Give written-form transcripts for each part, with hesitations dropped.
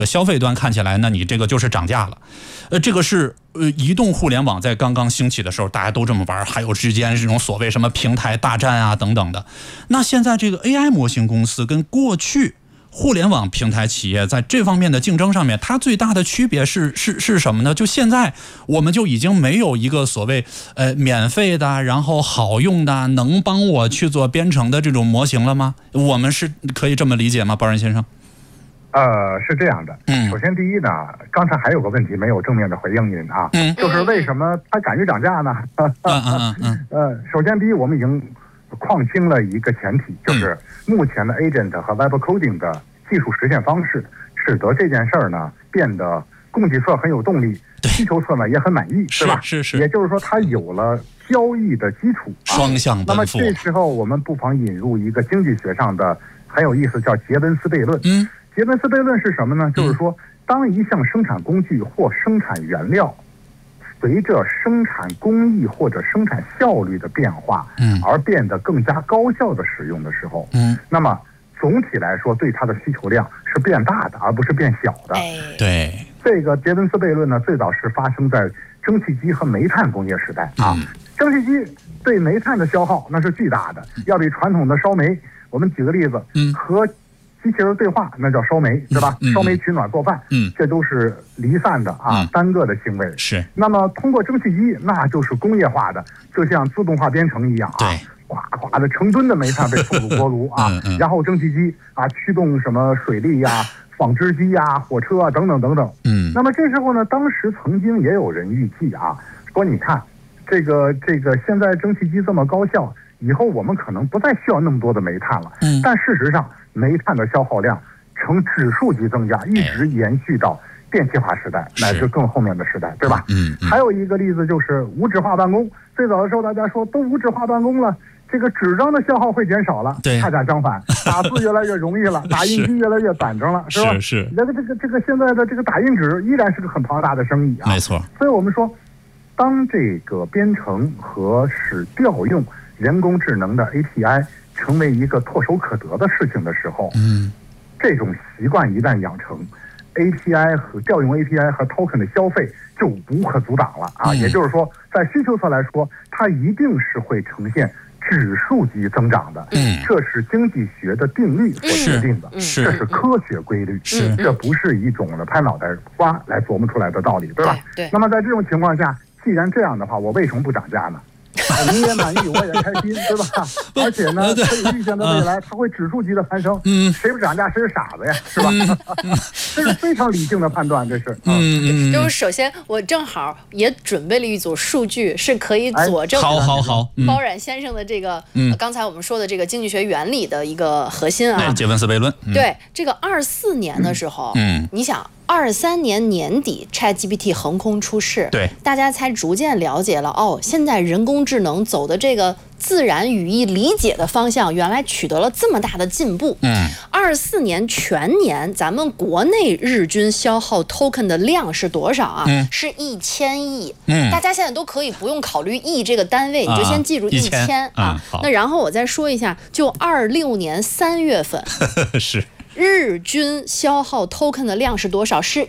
消费端看起来，那你这个就是涨价了。这个是移动互联网在刚刚兴起的时候，大家都这么玩，还有之间这种所谓什么平台大战啊等等的。那现在这个 AI 模型公司跟过去互联网平台企业在这方面的竞争上面，它最大的区别是什么呢？就现在我们就已经没有一个所谓免费的，然后好用的，能帮我去做编程的这种模型了吗？我们是可以这么理解吗，包然先生？ 是这样的。首先第一呢，刚才还有个问题没有正面的回应您啊，就是为什么它敢于涨价呢？首先第一，我们已经框清了一个前提，就是目前的 agent 和 web coding 的技术实现方式，使得这件事儿呢变得供给侧很有动力，需求侧呢也很满意，是吧？是。也就是说，它有了交易的基础， 双向奔赴。 那么这时候我们不妨引入一个经济学上的很有意思，叫杰文斯悖论。杰文斯悖论是什么呢？就是说，当一项生产工具或生产原料随着生产工艺或者生产效率的变化，而变得更加高效的使用的时候，那么总体来说对它的需求量是变大的，而不是变小的。 对， 这个杰文斯悖论呢，最早是发生在蒸汽机和煤炭工业时代啊。蒸汽机对煤炭的消耗那是巨大的，要比传统的烧煤，我们举个例子，和机器人对话，那叫烧煤，对吧？烧煤取暖做饭，这都是离散的啊，单个的行为。 是。 那么通过蒸汽机，那就是工业化的，就像自动化编程一样啊，哗哗的成吨的煤炭被送入锅炉啊，然后蒸汽机啊驱动什么水力啊、纺织机啊、火车啊等等等等。那么这时候呢，当时曾经也有人预计啊，说你看这个现在蒸汽机这么高效，以后我们可能不再需要那么多的煤炭了。但事实上，煤炭的消耗量呈指数级增加，一直延续到电气化时代乃至更后面的时代，对吧？还有一个例子就是无纸化办公。最早的时候大家说都无纸化办公了，这个纸张的消耗会减少了，恰恰相反，打字越来越容易了，打印机越来越板正了，是吧？ 是。 这个现在的这个打印纸依然是个很庞大的生意啊。 没错。 所以我们说，当这个编程和调用人工智能的 API 成为一个唾手可得的事情的时候，这种习惯一旦养成， API 和调用 API 和 token 的消费就无可阻挡了啊！也就是说，在需求侧来说，它一定是会呈现指数级增长的。这是经济学的定律所决定的，这是科学规律，这不是一种的拍脑袋瓜来琢磨出来的道理，对吧？ 对。 那么在这种情况下，既然这样的话，我为什么不涨价呢？你也满意，我也开心，对吧？而且呢，可以预见的未来，它会指数级的攀升。谁不涨价，谁是傻子呀，是吧？这是非常理性的判断，这是。 就是首先，我正好也准备了一组数据，是可以佐证好包冉先生的这个刚才我们说的这个经济学原理的一个核心啊。 杰文斯悖论。 对，这个24年的时候，你想。23年年底 ChatGPT 横空出世， 对， 大家才逐渐了解了现在人工智能走的这个自然语义理解的方向，原来取得了这么大的进步。24年全年咱们国内日均消耗 token 的量是多少啊？是1000亿。大家现在都可以不用考虑亿这个单位，你就先记住1000啊。那然后我再说一下，就26年3月份是。 日均消耗 token 的量是多少？是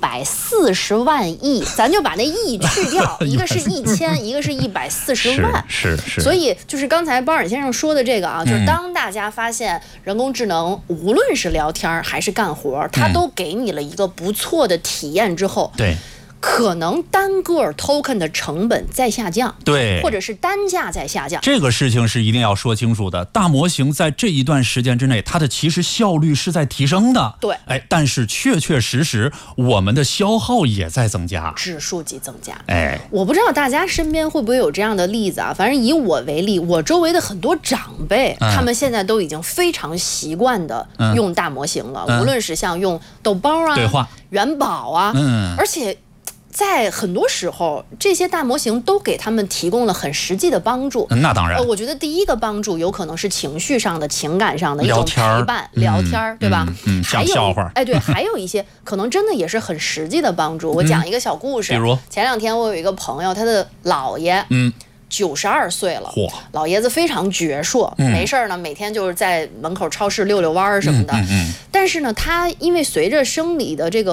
140万亿，咱就把那亿去掉，一个是1000，一个是140万， 是。 所以就是刚才包冉先生说的这个啊，就是当大家发现人工智能无论是聊天还是干活，它都给你了一个不错的体验之后， 对。 可能单个 token 的成本在下降， 对， 或者是单价在下降， 这个事情是一定要说清楚的。大模型在这一段时间之内，它的其实效率是在提升的， 对， 但是确实我们的消耗也在增加， 指数级增加。 我不知道大家身边会不会有这样的例子啊？反正以我为例，我周围的很多长辈，他们现在都已经非常习惯的用大模型了，无论是像用豆包啊、 对话、 元宝啊，而且。在很多时候，这些大模型都给他们提供了很实际的帮助。 那当然， 我觉得第一个帮助有可能是情绪上的、情感上的一种陪伴、聊天，对吧？ 讲笑话。 对，还有一些可能真的也是很实际的帮助。我讲一个小故事。比如前 2天我有一个朋友，他的姥爷， 92岁了，老爷子非常矍铄，没事呢，每天就是在门口超市溜溜弯什么的。但是呢，他因为随着生理的这个